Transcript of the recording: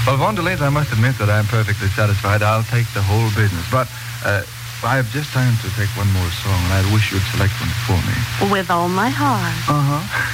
Well, Von der Leed, I must admit that I am perfectly satisfied. I'll take the whole business. But I have just time to take one more song, and I wish you'd select one for me. With all my heart. Uh-huh.